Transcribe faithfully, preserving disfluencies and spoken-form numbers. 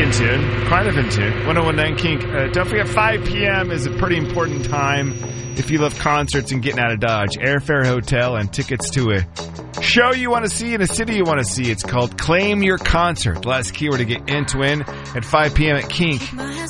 in tune. Kind of in tune. one oh one point nine Kink. Uh, don't forget, five p.m. is a pretty important time if you love concerts and getting out of Dodge. Airfare, hotel, and tickets to a show you want to see in a city you want to see. It's called Claim Your Concert. Last keyword to get into in at five p.m. at Kink